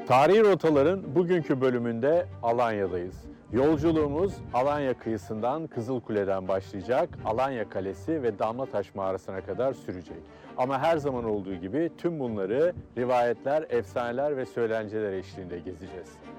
Tarihi rotaların bugünkü bölümünde Alanya'dayız. Yolculuğumuz Alanya kıyısından Kızılkule'den başlayacak, Alanya Kalesi ve Damlataş Mağarası'na kadar sürecek. Ama her zaman olduğu gibi tüm bunları rivayetler, efsaneler ve söylenceler eşliğinde gezeceğiz.